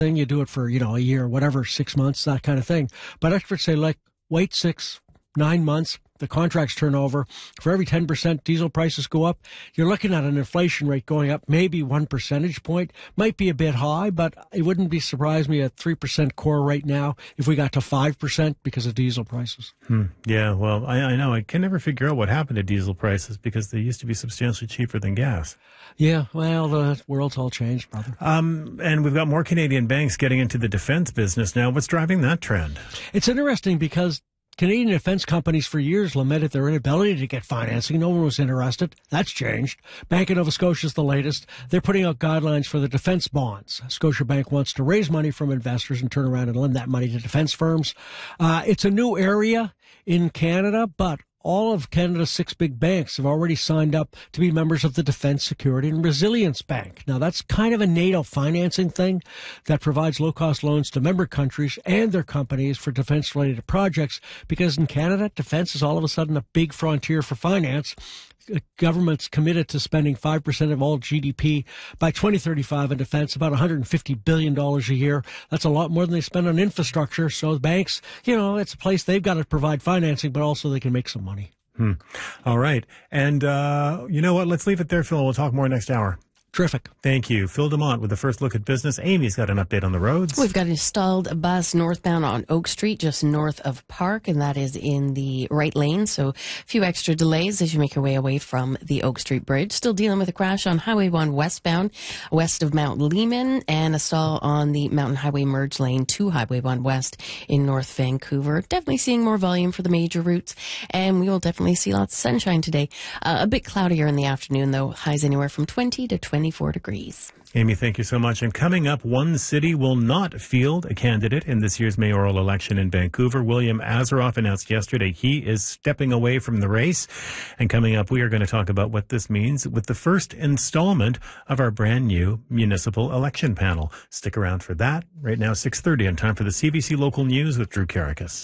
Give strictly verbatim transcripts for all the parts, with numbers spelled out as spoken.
thing. You do it for, you know, a year, whatever, six months, that kind of thing. But experts say, like, wait six, nine months, the contracts turn over. For every ten percent diesel prices go up, you're looking at an inflation rate going up maybe one percentage point. Might be a bit high, but it wouldn't be surprise me at three percent core right now if we got to five percent because of diesel prices. Hmm. Yeah, well, I, I know. I can never figure out what happened to diesel prices because they used to be substantially cheaper than gas. Yeah, well, the world's all changed, brother. Um, and we've got more Canadian banks getting into the defense business now. What's driving that trend? It's interesting because Canadian defense companies for years lamented their inability to get financing. No one was interested. That's changed. Bank of Nova Scotia is the latest. They're putting out guidelines for the defense bonds. Scotiabank wants to raise money from investors and turn around and lend that money to defense firms. Uh, it's a new area in Canada, but all of Canada's six big banks have already signed up to be members of the Defense, Security and Resilience Bank. Now, that's kind of a NATO financing thing that provides low-cost loans to member countries and their companies for defense-related projects, because in Canada, defense is all of a sudden a big frontier for finance. Government's committed to spending five percent of all G D P by twenty thirty-five in defense, about one hundred fifty billion dollars a year. That's a lot more than they spend on infrastructure. So the banks, you know, it's a place they've got to provide financing, but also they can make some money. Hmm. All right. And uh, you know what? Let's leave it there, Phil. We'll talk more next hour. Terrific. Thank you. Phil Demont with the First Look at Business. Amy's got an update on the roads. We've got a stalled bus northbound on Oak Street, just north of Park, and that is in the right lane. So a few extra delays as you make your way away from the Oak Street Bridge. Still dealing with a crash on Highway one westbound, west of Mount Lehman, and a stall on the Mountain Highway merge lane to Highway one west in North Vancouver. Definitely seeing more volume for the major routes, and we will definitely see lots of sunshine today. Uh, a bit cloudier in the afternoon, though. Highs anywhere from twenty to twenty-four degrees. Amy, thank you so much. And coming up, one city will not field a candidate in this year's mayoral election in Vancouver. William Azeroff announced yesterday he is stepping away from the race. And coming up, we are going to talk about what this means with the first installment of our brand new municipal election panel. Stick around for that. Right now, six thirty, on time for the C B C Local News with Drew Karakas.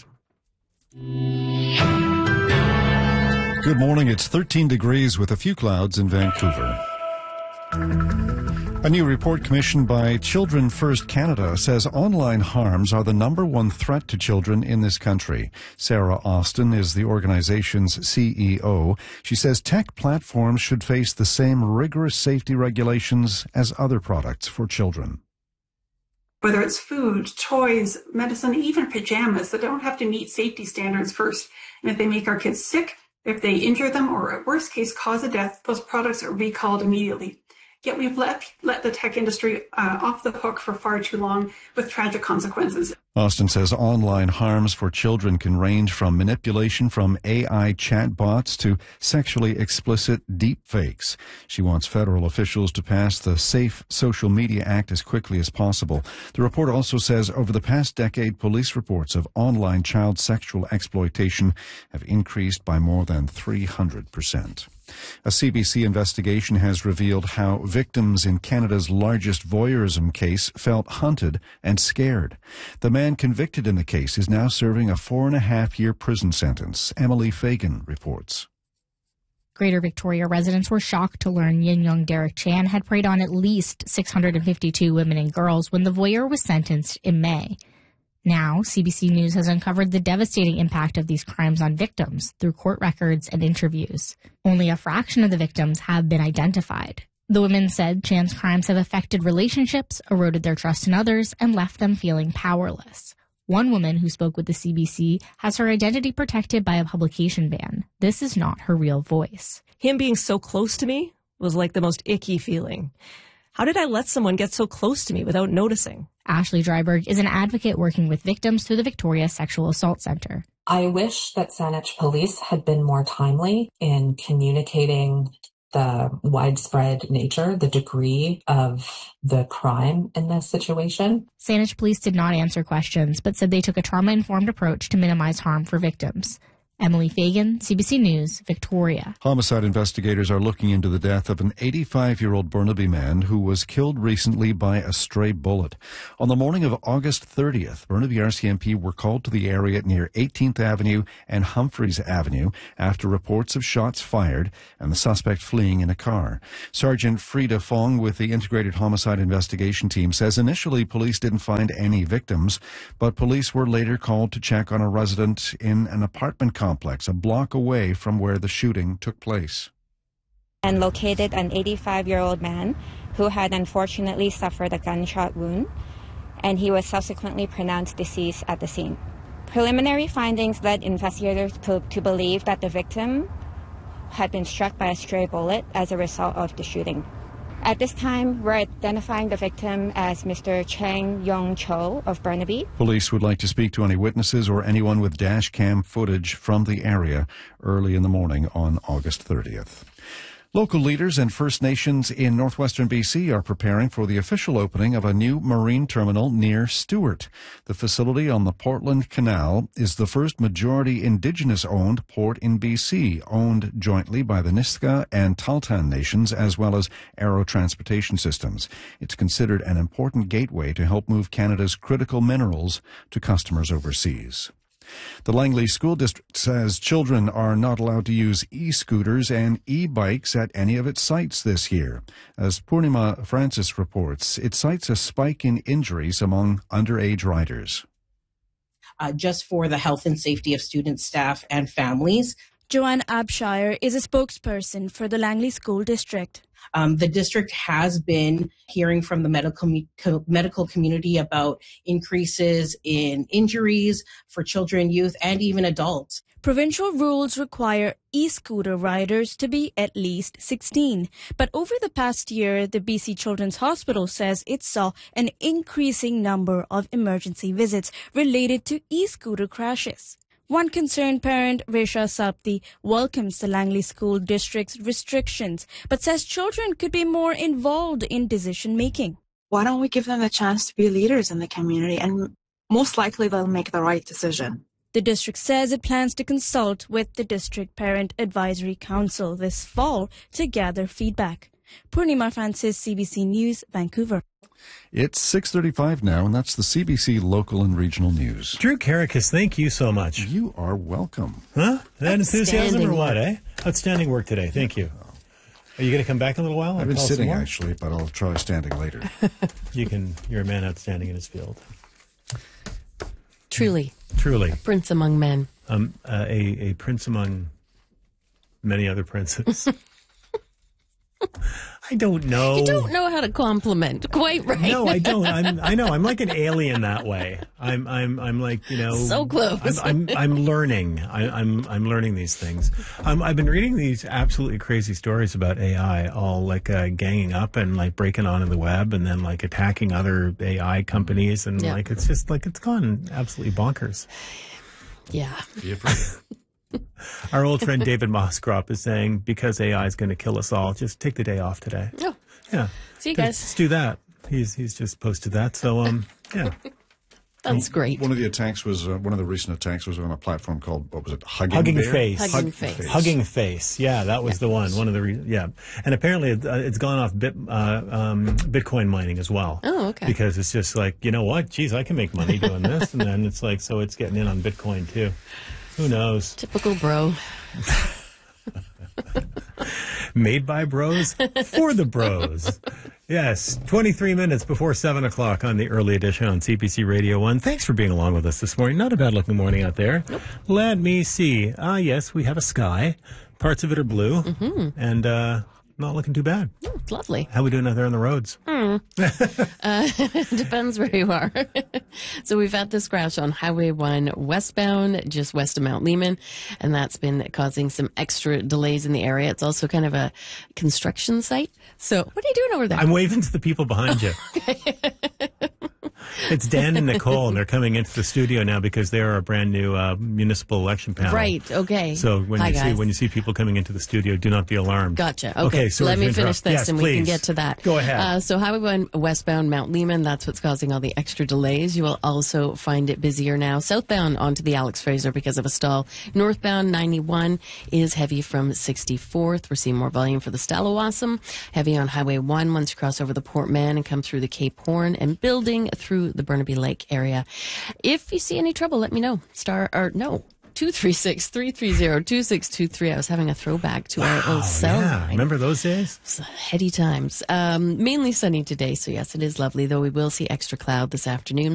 Good morning. It's thirteen degrees with a few clouds in Vancouver. A new report commissioned by Children First Canada says online harms are the number one threat to children in this country. Sarah Austin is the organization's C E O. She says tech platforms should face the same rigorous safety regulations as other products for children. Whether it's food, toys, medicine, even pajamas, that don't have to meet safety standards first. And if they make our kids sick, if they injure them, or at worst case cause a death, those products are recalled immediately. Yet we've let, let the tech industry uh, off the hook for far too long with tragic consequences. Austin says online harms for children can range from manipulation from A I chatbots to sexually explicit deepfakes. She wants federal officials to pass the Safe Social Media Act as quickly as possible. The report also says over the past decade, police reports of online child sexual exploitation have increased by more than three hundred percent. A C B C investigation has revealed how victims in Canada's largest voyeurism case felt hunted and scared. The man convicted in the case is now serving a four and a half year prison sentence. Emily Fagan reports. Greater Victoria residents were shocked to learn Yin Young Derek Chan had preyed on at least six hundred fifty-two women and girls when the voyeur was sentenced in May. Now, C B C News has uncovered the devastating impact of these crimes on victims through court records and interviews. Only a fraction of the victims have been identified. The women said Chan's crimes have affected relationships, eroded their trust in others, and left them feeling powerless. One woman who spoke with the C B C has her identity protected by a publication ban. This is not her real voice. Him being so close to me was like the most icky feeling. How did I let someone get so close to me without noticing? Ashley Dryberg is an advocate working with victims through the Victoria Sexual Assault Centre. I wish that Saanich Police had been more timely in communicating the widespread nature, the degree of the crime in this situation. Saanich Police did not answer questions, but said they took a trauma-informed approach to minimize harm for victims. Emily Fagan, C B C News, Victoria. Homicide investigators are looking into the death of an eighty-five-year-old Burnaby man who was killed recently by a stray bullet. On the morning of August thirtieth, Burnaby R C M P were called to the area near eighteenth Avenue and Humphreys Avenue after reports of shots fired and the suspect fleeing in a car. Sergeant Frida Fong with the Integrated Homicide Investigation Team says initially police didn't find any victims, but police were later called to check on a resident in an apartment complex complex a block away from where the shooting took place. And located an eighty-five-year-old man who had unfortunately suffered a gunshot wound, and he was subsequently pronounced deceased at the scene. Preliminary findings led investigators to, to believe that the victim had been struck by a stray bullet as a result of the shooting. At this time, we're identifying the victim as Mister Chang Yong Cho of Burnaby. Police would like to speak to any witnesses or anyone with dash cam footage from the area early in the morning on August thirtieth. Local leaders and First Nations in northwestern B C are preparing for the official opening of a new marine terminal near Stewart. The facility on the Portland Canal is the first majority Indigenous-owned port in B C, owned jointly by the Nisga'a and Tahltan nations as well as Arrow Transportation Systems. It's considered an important gateway to help move Canada's critical minerals to customers overseas. The Langley School District says children are not allowed to use e-scooters and e-bikes at any of its sites this year. As Purnima Francis reports, it cites a spike in injuries among underage riders. Uh, just for the health and safety of students, staff, and families. Joanne Abshire is a spokesperson for the Langley School District. Um, the district has been hearing from the medical co- medical community about increases in injuries for children, youth, and even adults. Provincial rules require e-scooter riders to be at least sixteen. But over the past year, the B C Children's Hospital says it saw an increasing number of emergency visits related to e-scooter crashes. One concerned parent, Resha Sapti, welcomes the Langley School District's restrictions, but says children could be more involved in decision-making. Why don't we give them the chance to be leaders in the community, and most likely they'll make the right decision. The district says it plans to consult with the District Parent Advisory Council this fall to gather feedback. Purnima Francis, C B C News, Vancouver. It's six thirty-five now, and that's the C B C Local and Regional News. Drew Caracas, thank you so much. You are welcome. Huh? That enthusiasm or what, eh? Outstanding work today. Thank you. Are you going to come back in a little while? I've been sitting, actually, but I'll try standing later. You can. You're a man outstanding in his field. Truly. Truly. A prince among men. Um, uh, a, a prince among many other princes. I don't know. You don't know how to compliment. Quite right. No, I don't. I'm, I know. I'm like an alien that way. I'm, I'm, I'm like, you know, so close. I'm, I'm, I'm learning. I, I'm, I'm learning these things. Um, I've been reading these absolutely crazy stories about A I, all like uh, ganging up and like breaking onto the web and then like attacking other A I companies and yeah. like it's just like it's gone absolutely bonkers. Yeah. Our old friend David Moskrop is saying because A I is going to kill us all, just take the day off today. Oh. Yeah. See you guys. Let's do that. He's he's just posted that. So um yeah. That's great. One of the attacks was uh, one of the recent attacks was on a platform called what was it? Hugging, Hugging Bear? Face. Hugging Hug, Face. Hugging Face. Yeah, that was yeah. the one. One of the re- yeah, and apparently it, uh, it's gone off bit uh, um, Bitcoin mining as well. Oh, okay. Because it's just like you know what? Geez, I can make money doing this, and then it's like so it's getting in on Bitcoin too. Who knows? Typical bro. Made by bros for the bros. Yes, twenty-three minutes before seven o'clock on the early edition on C B C Radio one. Thanks for being along with us this morning. Not a bad looking morning out there. Nope. Let me see. Ah, yes, we have a sky. Parts of it are blue. Mm-hmm. And uh, not looking too bad. Oh, it's lovely. How are we doing out there on the roads? Hmm. uh, depends where you are. So we've had this crash on Highway one westbound, just west of Mount Lehman, and that's been causing some extra delays in the area. It's also kind of a construction site. So what are you doing over there? I'm waving to the people behind you. It's Dan and Nicole, and they're coming into the studio now because they're a brand new uh, municipal election panel. Right. Okay. So when Hi, you guys. see when you see people coming into the studio, do not be alarmed. Gotcha. Okay. Okay, so let we're me gonna finish interrupt. this, Yes, and we can please. get to that. Go ahead. Uh, so Highway one westbound Mount Lehman, that's what's causing all the extra delays. You will also find it busier now southbound onto the Alex Fraser because of a stall. Northbound ninety-one is heavy from sixty-fourth. We're seeing more volume for the Stallawasam. Heavy on Highway one once you cross over the Port Mann and come through the Cape Horn and building through the Burnaby Lake area. If you see any trouble, let me know. Star or no. two three six, three three zero, two six two three. I was having a throwback to Wow, our old cell yeah. line. Remember those days? It's heady times. Um, mainly sunny today, so yes, it is lovely, though we will see extra cloud this afternoon.